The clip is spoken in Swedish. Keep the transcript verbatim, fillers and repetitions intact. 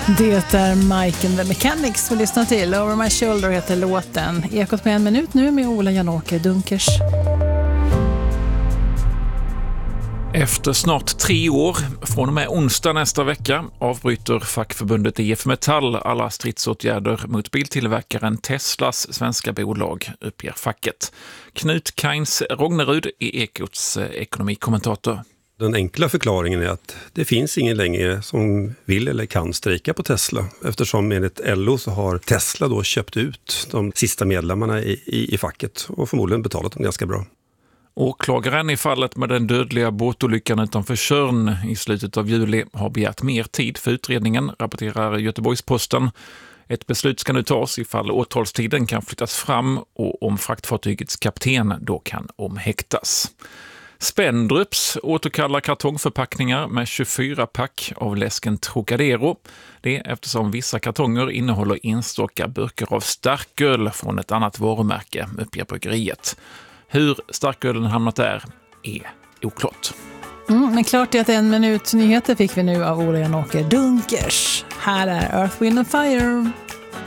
Det är Mike and the Mechanics vi lyssnar till. Over My Shoulder heter låten. Ekot på en minut nu med Ola Janåker Dunkers. Efter snart tre år, från och med onsdag nästa vecka, avbryter fackförbundet I F Metall alla stridsåtgärder mot biltillverkaren Teslas svenska bolag, uppger facket. Knut Kains Rognerud är Ekots ekonomikommentator. Den enkla förklaringen är att det finns ingen längre som vill eller kan strejka på Tesla. Eftersom enligt L O så har Tesla då köpt ut de sista medlemmarna i, i, i facket och förmodligen betalat dem ganska bra. Åklagaren i fallet med den dödliga båtolyckan utanför Tjörn i slutet av juli har begärt mer tid för utredningen, rapporterar Göteborgs-Posten. Ett beslut ska nu tas ifall åtalstiden kan flyttas fram och om fraktfartygets kapten då kan omhäktas. Spendrups återkallar kartongförpackningar med tjugofyra pack av läsken Trocadero. Det är eftersom vissa kartonger innehåller enstaka burkar av starköl från ett annat varumärke, uppger bryggeriet. Hur starkölen hamnat där är oklart. Mm, men klart är att en minut nyheter fick vi nu av Ola Janåker Dunkers. Här är Earth, Wind and Fire.